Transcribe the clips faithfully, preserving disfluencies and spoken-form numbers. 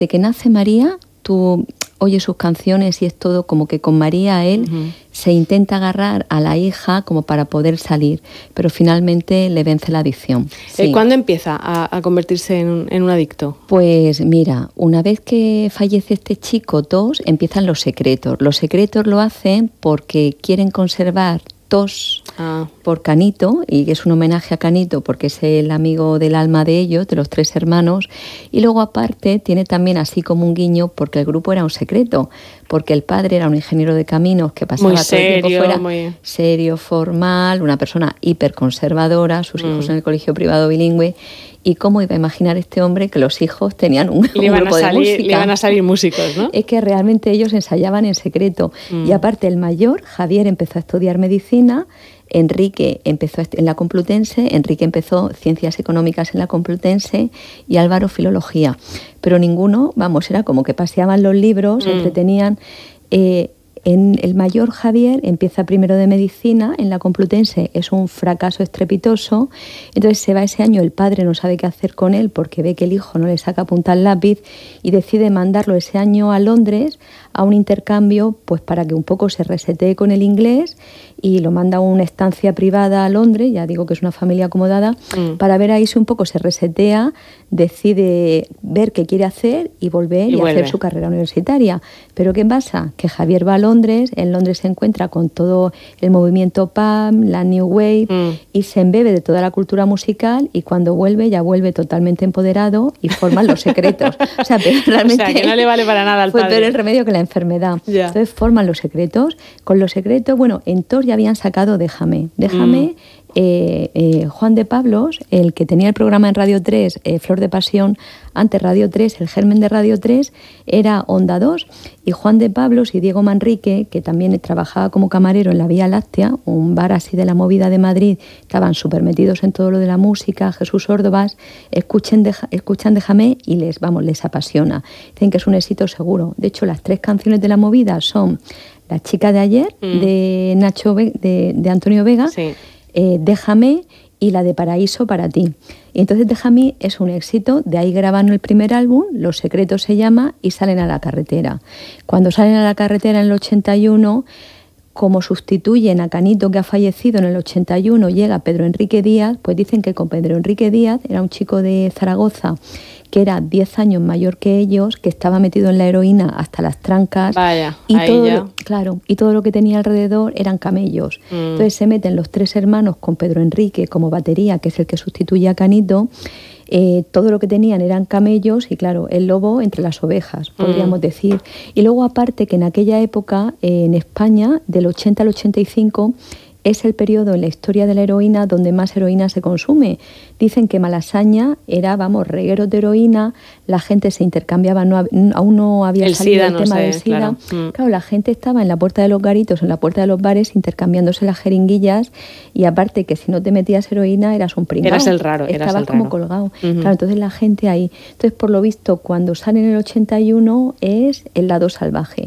De que nace María, tú oyes sus canciones y es todo como que con María él uh-huh. se intenta agarrar a la hija como para poder salir, pero finalmente le vence la adicción. Sí. ¿Cuándo empieza a, a convertirse en un, en un adicto? Pues mira, una vez que fallece este chico, Tos, empiezan los secretos. Los secretos lo hacen porque quieren conservar Tos ah. por Canito, y es un homenaje a Canito porque es el amigo del alma de ellos, de los tres hermanos, y luego aparte tiene también así como un guiño porque el grupo era un secreto, porque el padre era un ingeniero de caminos que pasaba muy todo serio, el tiempo fuera, muy... serio, formal, una persona hiperconservadora, sus hijos mm. en el colegio privado bilingüe. ¿Y cómo iba a imaginar este hombre que los hijos tenían un, un grupo salir, de música? Le iban a salir músicos, ¿no? Es que realmente ellos ensayaban en secreto. Mm. Y aparte el mayor, Javier, empezó a estudiar medicina, Enrique empezó en la Complutense, Enrique empezó Ciencias Económicas en la Complutense y Álvaro Filología. Pero ninguno, vamos, era como que paseaban los libros, mm. entretenían... Eh, En el mayor Javier empieza primero de medicina en la Complutense, es un fracaso estrepitoso, entonces se va ese año, el padre no sabe qué hacer con él porque ve que el hijo no le saca punta al lápiz y decide mandarlo ese año a Londres a un intercambio pues para que un poco se resetee con el inglés, y lo manda a una estancia privada a Londres, ya digo que es una familia acomodada, mm. para ver ahí si un poco se resetea, decide ver qué quiere hacer y volver y, y hacer su carrera universitaria. Pero ¿qué pasa? Que Javier va a Londres, en Londres se encuentra con todo el movimiento P A M, la New Wave, mm. y se embebe de toda la cultura musical, y cuando vuelve ya vuelve totalmente empoderado y forman los secretos. O sea, pero realmente o sea, que no le vale para nada al fue padre. peor el remedio que la enfermedad. Yeah. Entonces forman los secretos. Con los secretos, bueno, en Tos ya habían sacado Déjame. Déjame, mm. eh, eh, Juan de Pablos, el que tenía el programa en Radio tres, eh, Flor de Pasión, antes Radio tres, el germen de Radio tres era Onda dos, y Juan de Pablos y Diego Manrique, que también trabajaba como camarero en la Vía Láctea, un bar así de la movida de Madrid, estaban súper metidos en todo lo de la música, Jesús Ordovás, escuchen, deja, escuchan Déjame y les, vamos, les apasiona. Dicen que es un éxito seguro. De hecho, las tres canciones de la movida son La chica de ayer, mm. de Nacho Ve- de, de Antonio Vega, sí. eh, Déjame y la de Paraíso para ti. Y entonces Déjame es un éxito, de ahí graban el primer álbum, Los secretos se llama, y salen a la carretera. Cuando salen a la carretera en el ochenta y uno, como sustituyen a Canito, que ha fallecido en el ochenta y uno, llega Pedro Enrique Díaz, pues dicen que con Pedro Enrique Díaz, era un chico de Zaragoza, que era diez años mayor que ellos, que estaba metido en la heroína hasta las trancas. Vaya, y ahí todo ya. Lo, claro, y todo lo que tenía alrededor eran camellos. Mm. Entonces se meten los tres hermanos con Pedro Enrique como batería, que es el que sustituye a Canito. Eh, todo lo que tenían eran camellos y claro, el lobo entre las ovejas, podríamos mm. decir. Y luego aparte que en aquella época, eh, en España, del ochenta al ochenta y cinco, es el periodo en la historia de la heroína donde más heroína se consume. Dicen que Malasaña era, vamos, reguero de heroína, la gente se intercambiaba, no, aún no había el salido SIDA, el no tema sé, del SIDA. Claro. Mm. Claro, la gente estaba en la puerta de los garitos, en la puerta de los bares, intercambiándose las jeringuillas, y aparte que si no te metías heroína eras un pringao. Eras el raro, eras Estabas el como raro. colgado. Uh-huh. Claro, entonces la gente ahí. Entonces, por lo visto, cuando sale en el ochenta y uno es El lado salvaje.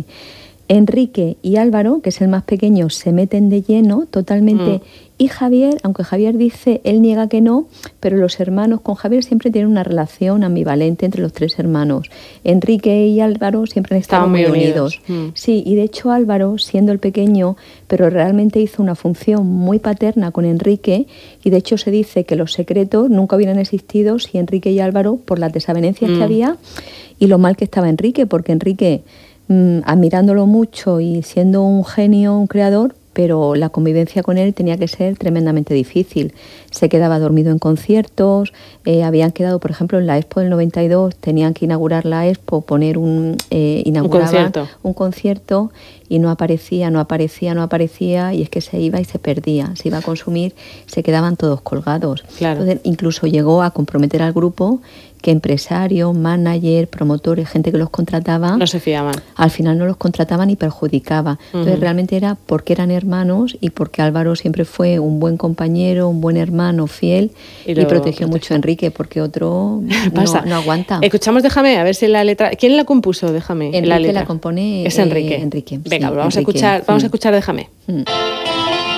Enrique y Álvaro, que es el más pequeño, se meten de lleno totalmente. Mm. Y Javier, aunque Javier dice, él niega que no, pero los hermanos con Javier siempre tienen una relación ambivalente entre los tres hermanos. Enrique y Álvaro siempre han estado muy unidos. unidos. Mm. Sí, y de hecho Álvaro, siendo el pequeño, pero realmente hizo una función muy paterna con Enrique, y de hecho se dice que los secretos nunca hubieran existido si Enrique y Álvaro, por las desavenencias mm. que había y lo mal que estaba Enrique, porque Enrique, mm, admirándolo mucho y siendo un genio, un creador, pero la convivencia con él tenía que ser tremendamente difícil. Se quedaba dormido en conciertos, eh, habían quedado, por ejemplo, en la Expo del noventa y dos, tenían que inaugurar la Expo, poner un, eh, inauguraban un concierto. un concierto y no aparecía, no aparecía, no aparecía, y es que se iba y se perdía, se iba a consumir, se quedaban todos colgados. Claro. Entonces, incluso llegó a comprometer al grupo, que empresarios, manager, promotores, gente que los contrataba, no se fiaban. Al final no los contrataban y perjudicaba. Entonces uh-huh. realmente era porque eran hermanos y porque Álvaro siempre fue un buen compañero, un buen hermano, fiel, y, y protegió protege. mucho a Enrique, porque otro no, no aguanta. Escuchamos Déjame, a ver si la letra... ¿Quién la compuso, Déjame? Enrique la, letra? la compone es Enrique. Eh, Enrique. Venga, sí, vamos, Enrique. A escuchar, vamos mm. a escuchar Déjame. Mm.